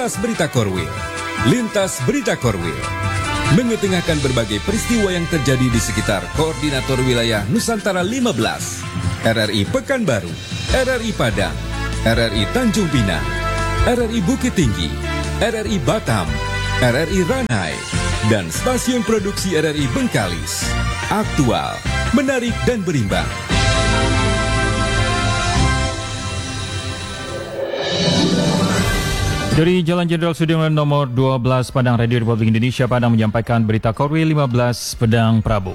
Lintas Berita Korwil. Lintas Berita Korwil mengetengahkan berbagai peristiwa yang terjadi di sekitar Koordinator Wilayah Nusantara 15, RRI Pekanbaru, RRI Padang, RRI Tanjung Pinang, RRI Bukit Tinggi, RRI Batam, RRI Ranai, dan stasiun produksi RRI Bengkalis. Aktual, menarik dan berimbang. Dari Jalan Jenderal Sudirman nomor 12 Padang, Radio Republik Indonesia Padang menyampaikan berita Korwil 15 Pedang Prabu.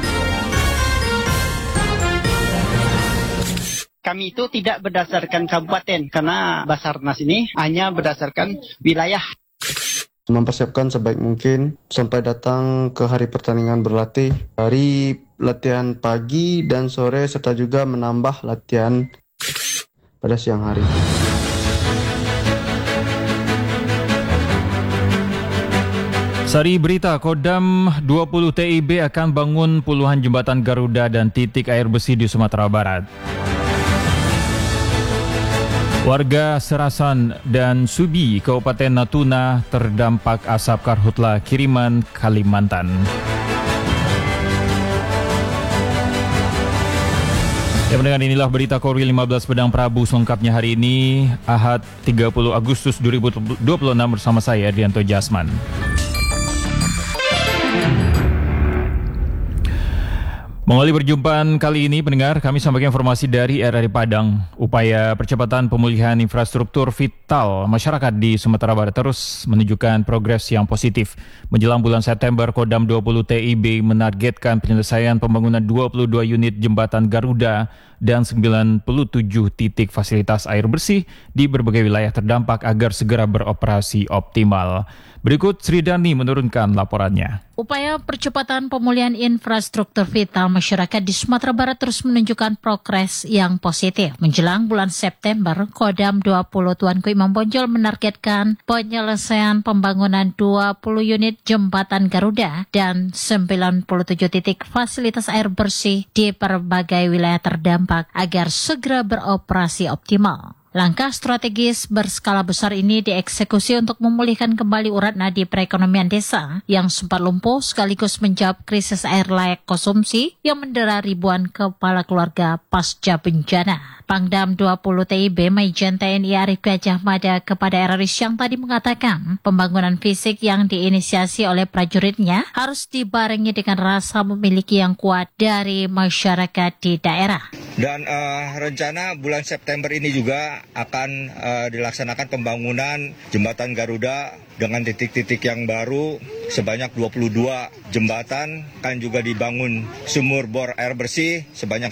Kami itu tidak berdasarkan kabupaten karena Basarnas ini hanya berdasarkan wilayah. Mempersiapkan sebaik mungkin sampai datang ke hari pertandingan berlatih. Hari latihan pagi dan sore serta juga menambah latihan pada siang hari. Sari berita, Kodam 20 TIB akan bangun puluhan jembatan Garuda dan titik air bersih di Sumatera Barat. Warga Serasan dan Subi, Kabupaten Natuna terdampak asap karhutla kiriman Kalimantan. Ya, pendengar, inilah berita Korwil 15 Pedang Prabu selengkapnya hari ini, Ahad 30 Agustus 2026 bersama saya, Dianto Jasman. Mengawali perjumpaan kali ini, pendengar, kami sampaikan informasi dari RRI Padang. Upaya percepatan pemulihan infrastruktur vital masyarakat di Sumatera Barat terus menunjukkan progres yang positif. Menjelang bulan September, Kodam 20 TIB menargetkan penyelesaian pembangunan 22 unit jembatan Garuda dan 97 titik fasilitas air bersih di berbagai wilayah terdampak agar segera beroperasi optimal. Berikut Sridani menurunkan laporannya. Upaya percepatan pemulihan infrastruktur vital masyarakat di Sumatera Barat terus menunjukkan progres yang positif. Menjelang bulan September, Kodam 20 Tuanku Imam Bonjol menargetkan penyelesaian pembangunan 20 unit jembatan Garuda dan 97 titik fasilitas air bersih di berbagai wilayah terdampak agar segera beroperasi optimal. Langkah strategis berskala besar ini dieksekusi untuk memulihkan kembali urat nadi perekonomian desa yang sempat lumpuh sekaligus menjawab krisis air layak konsumsi yang mendera ribuan kepala keluarga pasca bencana. Pangdam 20 TIB Maijen TNI Arief Gajah Mada kepada RRI Siang tadi mengatakan pembangunan fisik yang diinisiasi oleh prajuritnya harus dibarengi dengan rasa memiliki yang kuat dari masyarakat di daerah. Dan rencana bulan September ini juga akan dilaksanakan pembangunan jembatan Garuda dengan titik-titik yang baru sebanyak 22 jembatan, kan juga dibangun sumur bor air bersih sebanyak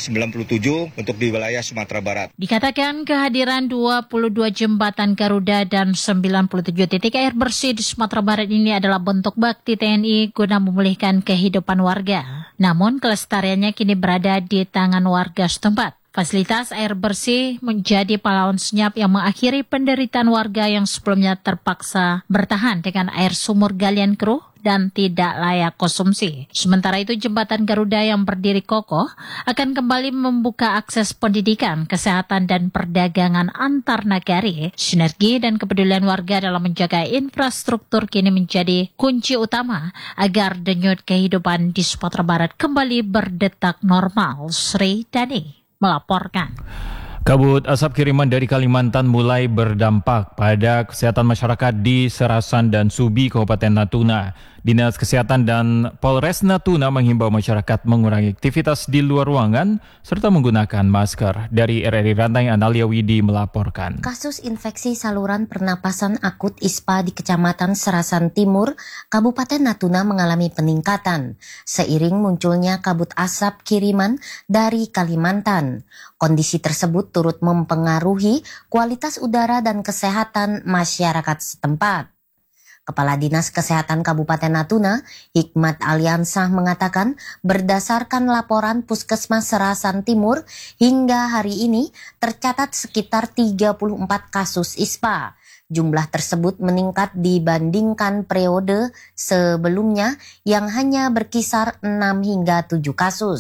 97 untuk di wilayah Sumatera Barat. Dikatakan kehadiran 22 jembatan Garuda dan 97 titik air bersih di Sumatera Barat ini adalah bentuk bakti TNI guna memulihkan kehidupan warga. Namun kelestariannya kini berada di tangan warga setempat. Fasilitas air bersih menjadi pahlawan senyap yang mengakhiri penderitaan warga yang sebelumnya terpaksa bertahan dengan air sumur galian keruh dan tidak layak konsumsi. Sementara itu, jembatan Garuda yang berdiri kokoh akan kembali membuka akses pendidikan, kesehatan, dan perdagangan antar nagari. Sinergi dan kepedulian warga dalam menjaga infrastruktur kini menjadi kunci utama agar denyut kehidupan di Sumatera Barat kembali berdetak normal. Sri Dani melaporkan. Kabut asap kiriman dari Kalimantan mulai berdampak pada kesehatan masyarakat di Serasan dan Subi, Kabupaten Natuna. Dinas Kesehatan dan Polres Natuna menghimbau masyarakat mengurangi aktivitas di luar ruangan serta menggunakan masker. Dari RRI Rantai, Analia Widi melaporkan. Kasus infeksi saluran pernapasan akut ISPA di Kecamatan Serasan Timur, Kabupaten Natuna mengalami peningkatan seiring munculnya kabut asap kiriman dari Kalimantan. Kondisi tersebut turut mempengaruhi kualitas udara dan kesehatan masyarakat setempat. Kepala Dinas Kesehatan Kabupaten Natuna, Hikmat Aliansah mengatakan berdasarkan laporan Puskesmas Serasan Timur hingga hari ini tercatat sekitar 34 kasus ISPA. Jumlah tersebut meningkat dibandingkan periode sebelumnya yang hanya berkisar 6 hingga 7 kasus.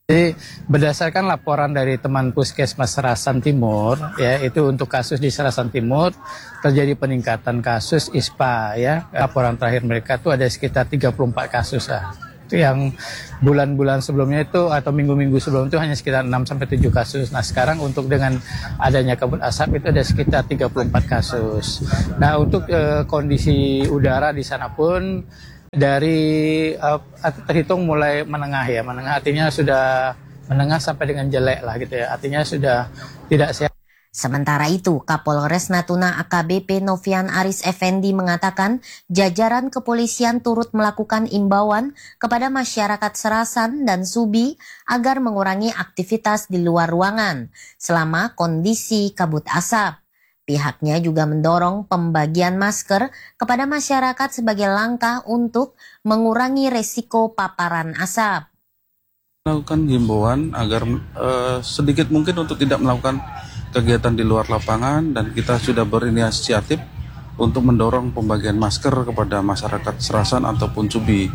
Jadi berdasarkan laporan dari teman Puskesmas Serasan Timur, ya itu untuk kasus di Serasan Timur terjadi peningkatan kasus ISPA, ya laporan terakhir mereka itu ada sekitar 34 kasus lah. Itu yang bulan-bulan sebelumnya itu atau minggu-minggu sebelum itu hanya sekitar 6-7 kasus. Nah sekarang untuk dengan adanya kabut asap itu ada sekitar 34 kasus. Nah untuk kondisi udara di sana pun dari terhitung mulai menengah ya, menengah artinya sudah menengah sampai dengan jelek lah gitu ya, artinya sudah tidak sehat. Sementara itu, Kapolres Natuna AKBP Novian Aris Effendi mengatakan jajaran kepolisian turut melakukan imbauan kepada masyarakat Serasan dan Subi agar mengurangi aktivitas di luar ruangan selama kondisi kabut asap. Pihaknya juga mendorong pembagian masker kepada masyarakat sebagai langkah untuk mengurangi resiko paparan asap. Melakukan himbauan agar sedikit mungkin untuk tidak melakukan kegiatan di luar lapangan, dan kita sudah berinisiatif untuk mendorong pembagian masker kepada masyarakat Serasan ataupun Subi.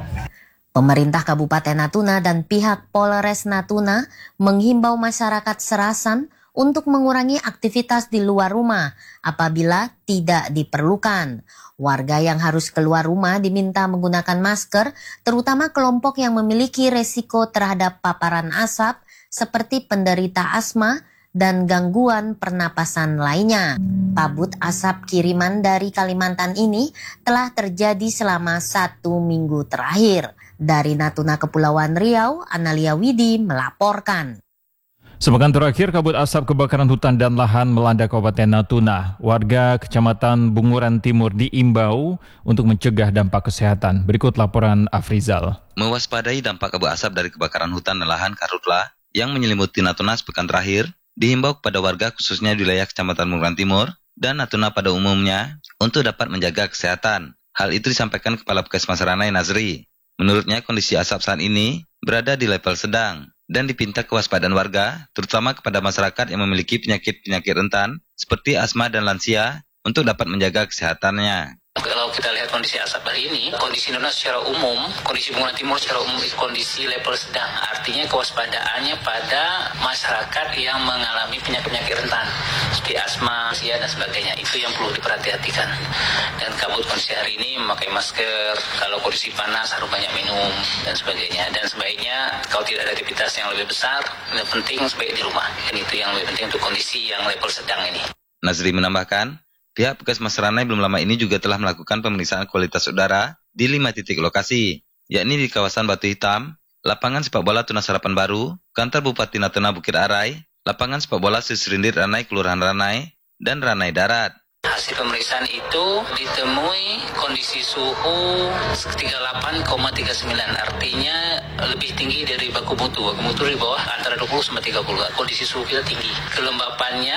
Pemerintah Kabupaten Natuna dan pihak Polres Natuna menghimbau masyarakat Serasan untuk mengurangi aktivitas di luar rumah apabila tidak diperlukan. Warga yang harus keluar rumah diminta menggunakan masker, terutama kelompok yang memiliki resiko terhadap paparan asap seperti penderita asma dan gangguan pernapasan lainnya. Kabut asap kiriman dari Kalimantan ini telah terjadi selama 1 minggu terakhir. Dari Natuna Kepulauan Riau, Analia Widi melaporkan. Sepekan terakhir, kabut asap kebakaran hutan dan lahan melanda Kabupaten Natuna. Warga Kecamatan Bunguran Timur diimbau untuk mencegah dampak kesehatan. Berikut laporan Afrizal. Mewaspadai dampak kabut asap dari kebakaran hutan dan lahan karhutla yang menyelimuti Natuna sepekan terakhir, dihimbau kepada warga khususnya di wilayah Kecamatan Bunguran Timur dan Natuna pada umumnya untuk dapat menjaga kesehatan. Hal itu disampaikan Kepala Puskesmas Ranai Nazri. Menurutnya kondisi asap saat ini berada di level sedang dan dipinta kewaspadaan warga, terutama kepada masyarakat yang memiliki penyakit-penyakit rentan seperti asma dan lansia untuk dapat menjaga kesehatannya. Kalau kita lihat kondisi asap hari ini, kondisi Indonesia secara umum, kondisi Bunguran Timur secara umum itu kondisi level sedang. Artinya kewaspadaannya pada masyarakat yang mengalami penyakit-penyakit rentan, seperti asma, lansia, dan sebagainya. Itu yang perlu diperhatikan. Dan kabut kondisi hari ini memakai masker, kalau kondisi panas harus banyak minum, dan sebagainya. Dan sebaiknya kalau tidak ada aktivitas yang lebih besar, yang penting sebaiknya di rumah. Dan itu yang lebih penting untuk kondisi yang level sedang ini. Nazri menambahkan, pihak Puskesmas Ranai belum lama ini juga telah melakukan pemeriksaan kualitas udara di 5 titik lokasi, yakni di kawasan Batu Hitam, lapangan sepak bola Tunas Harapan Baru, kantor Bupati Natuna Bukit Arai, lapangan sepak bola Sisrindir Ranai Kelurahan Ranai, dan Ranai Darat. Hasil pemeriksaan itu ditemui kondisi suhu 38,39, artinya lebih tinggi dari baku mutu. Baku mutu di bawah antara 20 sampai 30. Kondisi suhu kita tinggi. Kelembapannya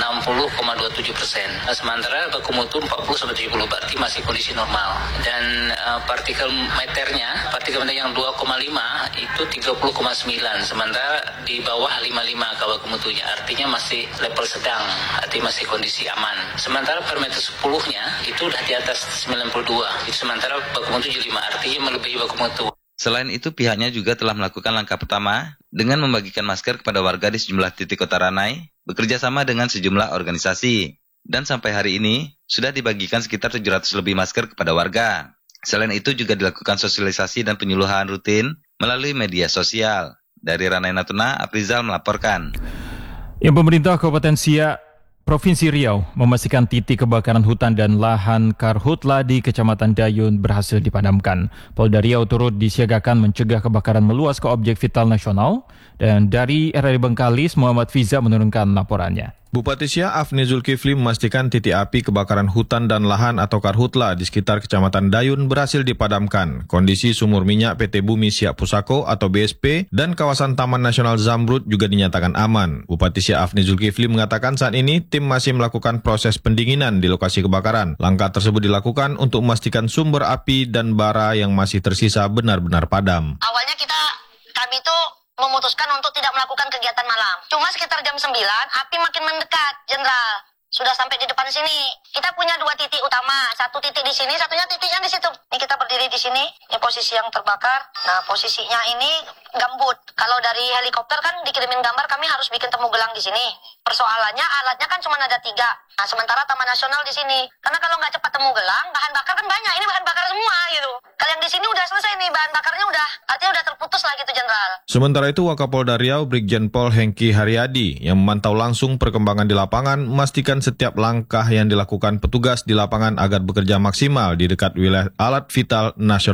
60,27%. Sementara baku mutu 40 sampai 70, berarti masih kondisi normal. Dan partikel meternya yang 2,5 itu 30,9, sementara di bawah 55 kalau baku mutunya, artinya masih level sedang, artinya masih kondisi aman. Sementara per meter 10-nya itu udah di atas 92, sementara baku mutu 75, artinya melebihi baku mutu. Selain itu, pihaknya juga telah melakukan langkah pertama dengan membagikan masker kepada warga di sejumlah titik kota Ranai, bekerja sama dengan sejumlah organisasi. Dan sampai hari ini, sudah dibagikan sekitar 700 lebih masker kepada warga. Selain itu juga dilakukan sosialisasi dan penyuluhan rutin melalui media sosial. Dari Ranai Natuna, Afrizal melaporkan. Yang pemerintah Kabupaten Siak Provinsi Riau memastikan titik kebakaran hutan dan lahan karhutla di Kecamatan Dayun berhasil dipadamkan. Polda Riau turut disiagakan mencegah kebakaran meluas ke objek vital nasional, dan dari RRI Bengkalis, Muhammad Fiza menurunkan laporannya. Bupati Siak Afni Zulkifli memastikan titik api kebakaran hutan dan lahan atau karhutla di sekitar Kecamatan Dayun berhasil dipadamkan. Kondisi sumur minyak PT Bumi Siak Pusako atau BSP dan kawasan Taman Nasional Zamrud juga dinyatakan aman. Bupati Siak Afni Zulkifli mengatakan saat ini tim masih melakukan proses pendinginan di lokasi kebakaran. Langkah tersebut dilakukan untuk memastikan sumber api dan bara yang masih tersisa benar-benar padam. Awalnya kami itu memutuskan untuk tidak melakukan kegiatan malam. Cuma sekitar jam 9, api makin mendekat, Jenderal. sudah sampai di depan sini. Kita punya 2 titik utama, satu titik di sini, satunya titiknya di situ. Ini kita berdiri di sini, ini posisi yang terbakar. Nah, posisinya ini gambut. Kalau dari helikopter kan dikirimin gambar, kami harus bikin temu gelang di sini. Persoalannya alatnya kan cuma ada 3. Nah, sementara Taman Nasional di sini. Karena kalau nggak cepat temu gelang, bahan bakar kan banyak. Ini bahan bakar semua gitu. Kalau yang di sini udah selesai nih, bahan bakarnya udah, artinya udah terputus lah gitu, Jenderal. Sementara itu, Wakapolda Riau Brigjen Pol Hengki Haryadi yang memantau langsung perkembangan di lapangan memastikan setiap langkah yang dilakukan petugas di lapangan agar bekerja maksimal di dekat wilayah alat vital nasional.